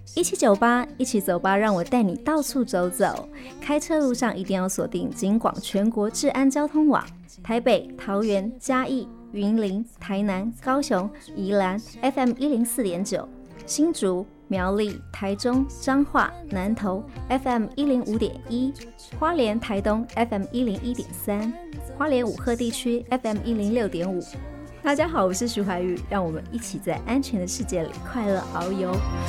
1798一起走吧，让我带你到处走走。开车路上一定要锁定警广全国治安交通网，台北、桃园、嘉义、云林、台南、高雄、宜兰 FM 104.9，新竹、苗栗、台中、彰化、南投 FM 105.1，花莲、台东 FM 101.3，花莲武鹤地区 FM 106.5。大家好，我是徐怀钰，让我们一起在安全的世界里快乐遨游。